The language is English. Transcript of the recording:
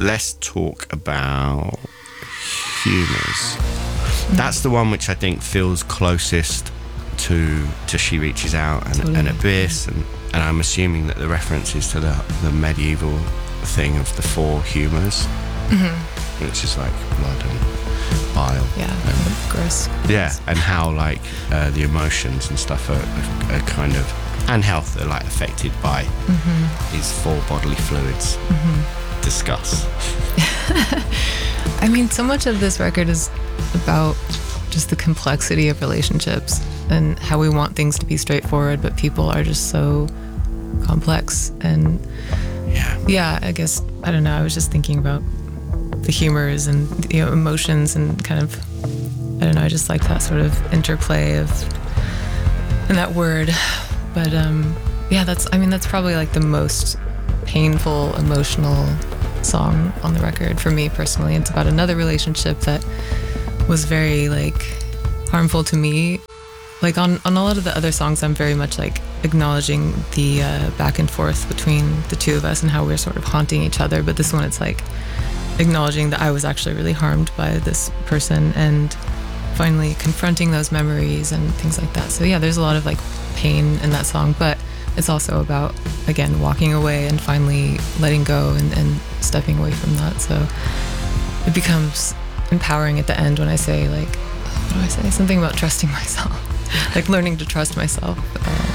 let's talk about Humours. That's the one which I think feels closest to She Reaches Out and Abyss, and I'm assuming that the reference is to the medieval thing of the 4 humours, which is like blood and bile. Yeah, and gross. Yeah, and how like the emotions and stuff are kind of, and health are like affected by these 4 bodily fluids. Discuss. I mean, so much of this record is about just the complexity of relationships and how we want things to be straightforward, but people are just so complex. And yeah, I guess, I don't know, I was just thinking about the humors and, you know, emotions and kind of, I don't know, I just like that sort of interplay of, and that word. But yeah, that's probably like the most painful, emotional song on the record for me personally. It's about another relationship that was very like harmful to me. Like on a lot of the other songs, I'm very much like acknowledging the back and forth between the two of us and how we're sort of haunting each other. But this one, it's like acknowledging that I was actually really harmed by this person and finally confronting those memories and things like that. So yeah, there's a lot of like pain in that song, but it's also about, again, walking away and finally letting go and stepping away from that. So it becomes empowering at the end when I say, like, what do I say? Something about trusting myself, like learning to trust myself.